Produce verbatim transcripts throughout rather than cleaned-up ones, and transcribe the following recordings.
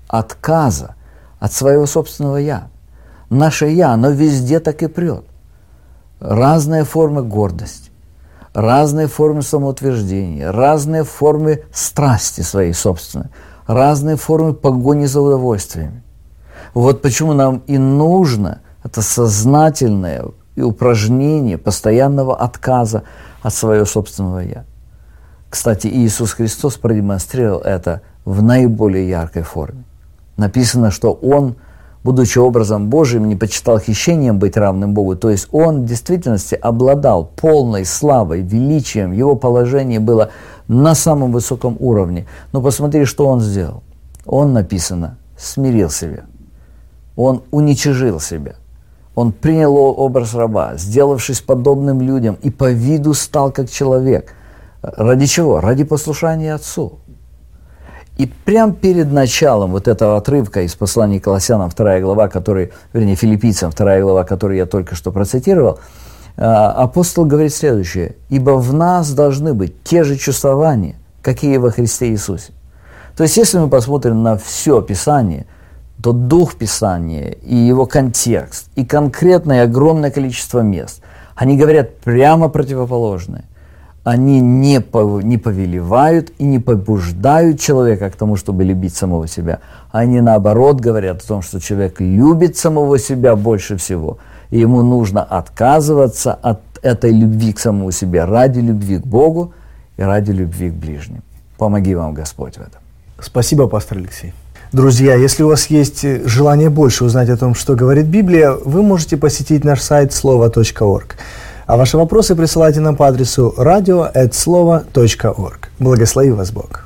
отказа от своего собственного «я». Наше «я», оно везде так и прет. Разные формы гордости, разные формы самоутверждения, разные формы страсти своей собственной, разные формы погони за удовольствиями. Вот почему нам и нужно это сознательное упражнение постоянного отказа от своего собственного «я». Кстати, Иисус Христос продемонстрировал это в наиболее яркой форме. Написано, что Он, будучи образом Божиим, не почитал хищением быть равным Богу. То есть Он в действительности обладал полной славой, величием. Его положение было на самом высоком уровне. Но посмотри, что Он сделал. Он, написано, смирил себя. Он уничижил себя. Он принял образ раба, сделавшись подобным людям, и по виду стал как человек. Ради чего? Ради послушания Отцу. И прямо перед началом вот этого отрывка из послания к Колоссянам, вторая глава, который, вернее, Филиппийцам, вторая глава, которую я только что процитировал, апостол говорит следующее: «Ибо в нас должны быть те же чувствования, какие во Христе Иисусе». То есть, если мы посмотрим на все Писание, то дух Писания и его контекст, и конкретное огромное количество мест, они говорят прямо противоположное. Они не, по, не повелевают и не побуждают человека к тому, чтобы любить самого себя. Они, наоборот, говорят о том, что человек любит самого себя больше всего, и ему нужно отказываться от этой любви к самому себе ради любви к Богу и ради любви к ближним. Помоги вам Господь в этом. Спасибо, пастор Алексей. Друзья, если у вас есть желание больше узнать о том, что говорит Библия, вы можете посетить наш сайт слово точка орг. А ваши вопросы присылайте нам по адресу радио эт слово точка орг. Благослови вас Бог.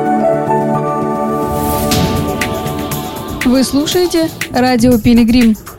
Вы слушаете радио Пилигрим.